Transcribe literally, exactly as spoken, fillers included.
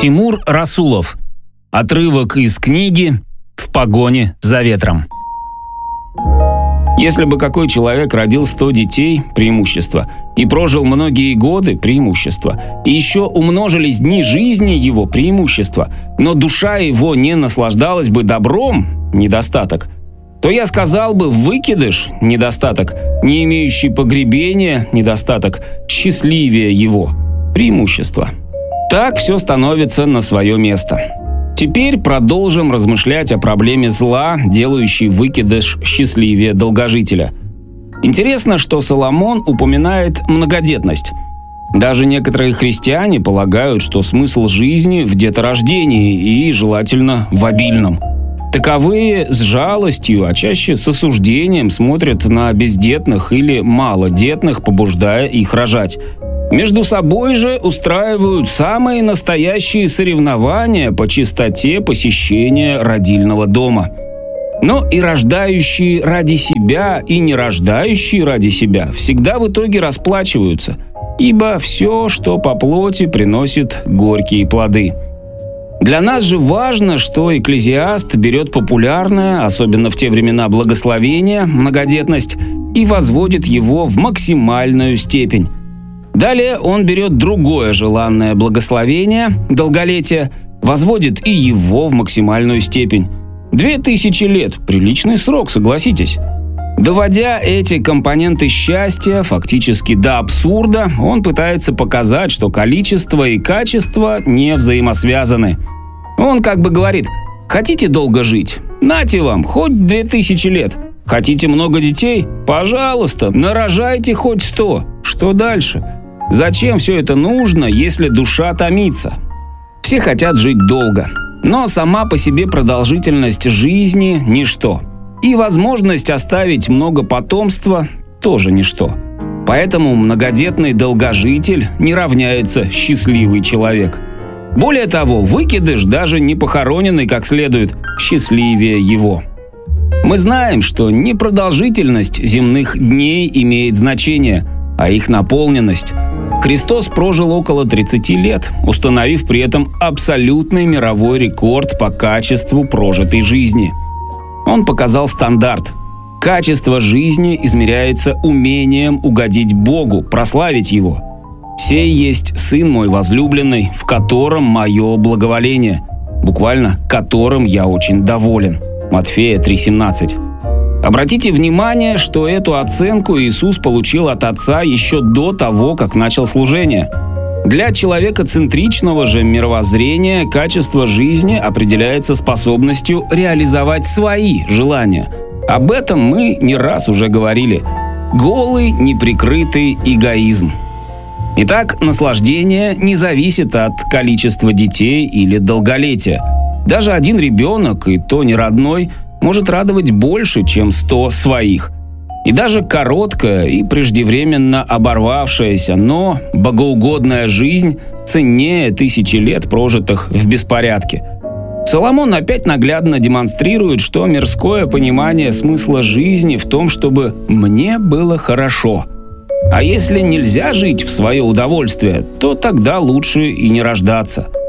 Тимур Расулов. Отрывок из книги «В погоне за ветром». Если бы какой человек родил сто детей – преимущество, и прожил многие годы – преимущество, и еще умножились дни жизни его – преимущество, но душа его не наслаждалась бы добром – недостаток, то я сказал бы: выкидыш – недостаток, не имеющий погребения – недостаток, счастливее его – преимущество. Так все становится на свое место. Теперь продолжим размышлять о проблеме зла, делающей выкидыш счастливее долгожителя. Интересно, что Соломон упоминает многодетность. Даже некоторые христиане полагают, что смысл жизни в деторождении и, желательно, в обильном. Таковые с жалостью, а чаще с осуждением смотрят на бездетных или малодетных, побуждая их рожать. Между собой же устраивают самые настоящие соревнования по чистоте посещения родильного дома. Но и рождающие ради себя, и не рождающие ради себя всегда в итоге расплачиваются, ибо все, что по плоти, приносит горькие плоды. Для нас же важно, что Экклезиаст берет популярное, особенно в те времена, благословение, многодетность, и возводит его в максимальную степень. Далее он берет другое желанное благословение, долголетие, возводит и его в максимальную степень. Две тысячи лет – приличный срок, согласитесь. Доводя эти компоненты счастья фактически до абсурда, он пытается показать, что количество и качество не взаимосвязаны. Он как бы говорит: хотите долго жить? Нате вам, хоть две тысячи лет. Хотите много детей? Пожалуйста, нарожайте хоть сто. Что дальше? Зачем все это нужно, если душа томится? Все хотят жить долго, но сама по себе продолжительность жизни – ничто. И возможность оставить много потомства – тоже ничто. Поэтому многодетный долгожитель не равняется счастливый человек. Более того, выкидыш, даже не похороненный как следует, счастливее его. Мы знаем, что не продолжительность земных дней имеет значение, а их наполненность. Христос прожил около тридцати лет, установив при этом абсолютный мировой рекорд по качеству прожитой жизни. Он показал стандарт. Качество жизни измеряется умением угодить Богу, прославить Его. «Сей есть Сын мой возлюбленный, в котором мое благоволение», буквально «которым я очень доволен». Матфея три семнадцать. Обратите внимание, что эту оценку Иисус получил от Отца еще до того, как начал служение. Для человекоцентричного же мировоззрения качество жизни определяется способностью реализовать свои желания. Об этом мы не раз уже говорили. Голый, неприкрытый эгоизм. Итак, наслаждение не зависит от количества детей или долголетия. Даже один ребенок, и то не родной, может радовать больше, чем сто своих. И даже короткая и преждевременно оборвавшаяся, но богоугодная жизнь ценнее тысячи лет, прожитых в беспорядке. Соломон опять наглядно демонстрирует, что мирское понимание смысла жизни в том, чтобы «мне было хорошо». А если нельзя жить в свое удовольствие, то тогда лучше и не рождаться.